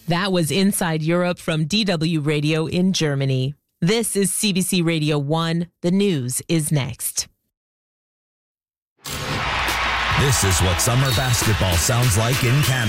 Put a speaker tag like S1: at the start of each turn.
S1: That was Inside Europe from DW Radio in Germany. This is CBC Radio 1. The news is next.
S2: This is what summer basketball sounds like in Canada.